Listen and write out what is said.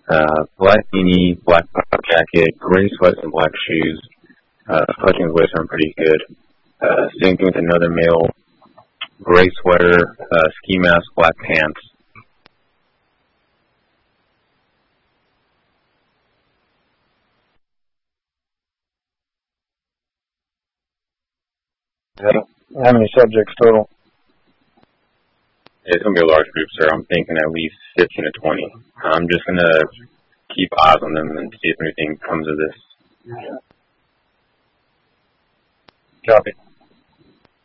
Black beanie, black top jacket, gray sweats and black shoes. Clutching his waist arm pretty good. Same thing with another male, gray sweater, ski mask, black pants. How many subjects total? It's going to be a large group, sir. I'm thinking at least 15 to 20. I'm just going to keep eyes on them and see if anything comes of this. Copy.